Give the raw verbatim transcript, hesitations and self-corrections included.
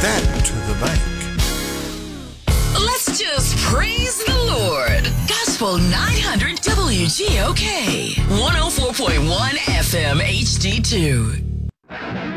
that to the bank. Let's just praise the Lord. Gospel nine hundred W G O K. one oh four point one F M H D two.